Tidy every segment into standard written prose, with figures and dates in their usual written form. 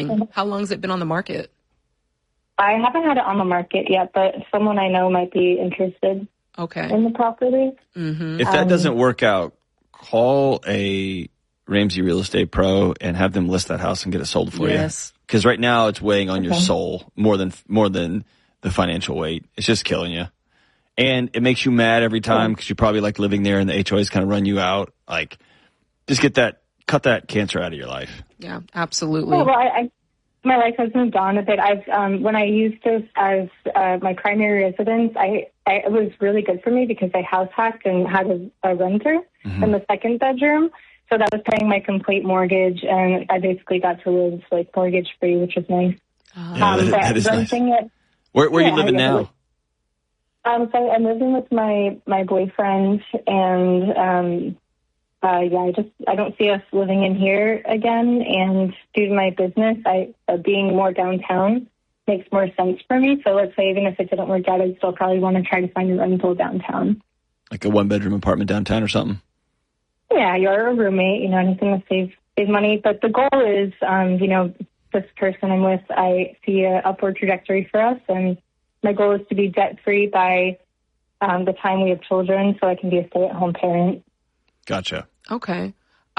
selling? How long has it been on the market? I haven't had it on the market yet, but someone I know might be interested in the property. Mm-hmm. If that doesn't work out, call a Ramsey Real Estate Pro and have them list that house and get it sold for you. Because right now it's weighing on your soul more than the financial weight. It's just killing you. And it makes you mad every time because you probably like living there and the HOAs kind of run you out. Like, just cut that cancer out of your life. Yeah, absolutely. Yeah, well, my life has moved on a bit. When I used this as my primary residence, it was really good for me because I house hacked and had a renter in the second bedroom. So that was paying my complete mortgage, and I basically got to live like mortgage free, which was nice. That is nice. Where are you living now? So I'm living with my boyfriend, and I don't see us living in here again. And due to my business, being more downtown makes more sense for me. So let's say even if it didn't work out, I'd still probably want to try to find a rental downtown, like a 1-bedroom apartment downtown or something. Yeah, you're a roommate. Anything to save money. But the goal is, this person I'm with, I see an upward trajectory for us, and my goal is to be debt-free by the time we have children so I can be a stay-at-home parent. Gotcha. Okay.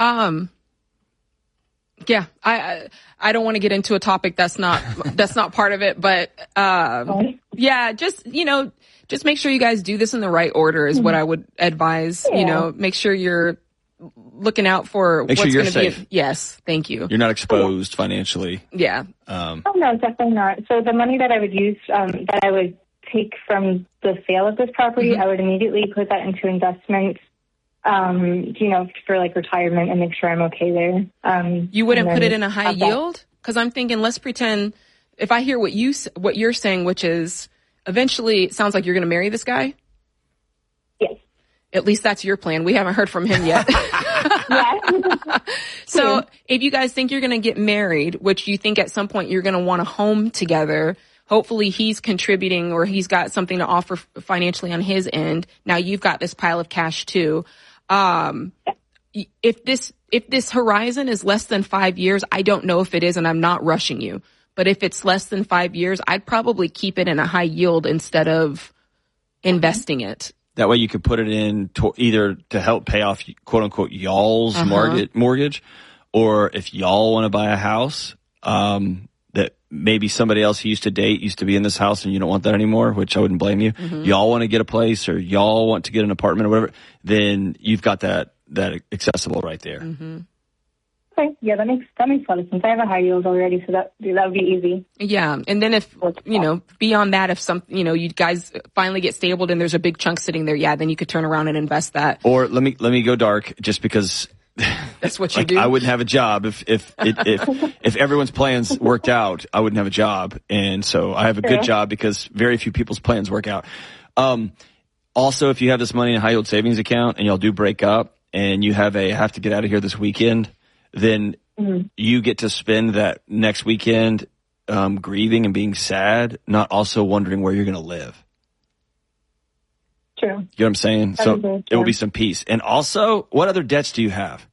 Yeah, I don't want to get into a topic that's not part of it, but yeah, just make sure you guys do this in the right order is what I would advise. Yeah. Make sure you're looking out for what's going to be. Yes, thank you. You're not exposed financially. Yeah. Oh no, definitely not. So the money that I would use, that I would take from the sale of this property, I would immediately put that into investments. For like retirement and make sure I'm okay there. You wouldn't put it in a high yield? Because I'm thinking, let's pretend, if I hear what you're saying, which is eventually it sounds like you're going to marry this guy. Yes. At least that's your plan. We haven't heard from him yet. So if you guys think you're going to get married, which you think at some point you're going to want a home together, hopefully he's contributing or he's got something to offer financially on his end. Now you've got this pile of cash too. If this horizon is less than 5 years, I don't know if it is, and I'm not rushing you. But if it's less than 5 years, I'd probably keep it in a high yield instead of investing it. That way you could put it in either to help pay off, quote unquote, y'all's mortgage, or if y'all want to buy a house, that maybe somebody else you used to date used to be in this house and you don't want that anymore, which I wouldn't blame you. Y'all want to get a place or y'all want to get an apartment or whatever, then you've got that accessible right there. Okay. Yeah, that makes a lot of sense. I have a high yield already, so that would be easy. Yeah. And then if, beyond that, if you guys finally get stable and there's a big chunk sitting there, then you could turn around and invest that. Or let me go dark just because that's what you do. I wouldn't have a job if everyone's plans worked out. I wouldn't have a job, and so I have a good job because very few people's plans work out. Also, if you have this money in a high yield savings account and y'all do break up and you have to get out of here this weekend, then you get to spend that next weekend grieving and being sad, not also wondering where you're going to live. True. You know what I'm saying? So it will be some peace. And also, what other debts do you have?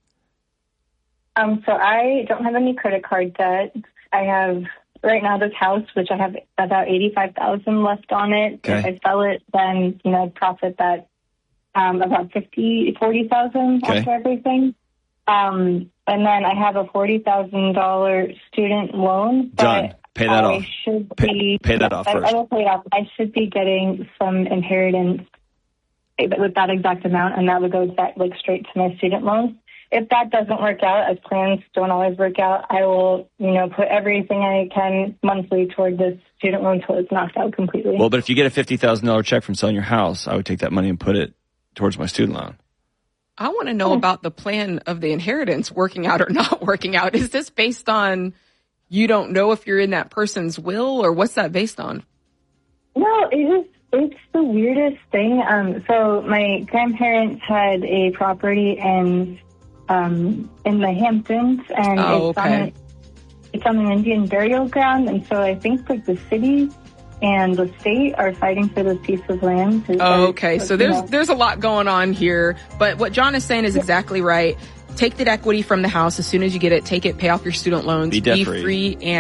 So I don't have any credit card debt. I have right now this house, which I have about $85,000 left on it. Okay. If I sell it, then I'd profit that about $40,000 after everything. And then I have a $40,000 student loan. Done. Pay that off. Pay that off first. I will pay it off. I should be getting some inheritance with that exact amount, and that would go straight to my student loans. If that doesn't work out, as plans don't always work out, I will, put everything I can monthly toward this student loan until it's knocked out completely. Well, but if you get a $50,000 check from selling your house, I would take that money and put it towards my student loan. I want to know about the plan of the inheritance working out or not working out. Is this based on you don't know if you're in that person's will, or what's that based on? No, it's the weirdest thing. So my grandparents had a property in the Hamptons, and it's on an Indian burial ground, and so I think the city and the state are fighting for this piece of land. So there's a lot going on here, but what John is saying is exactly right. Take that equity from the house as soon as you get it. Take it, pay off your student loans, be debt free, and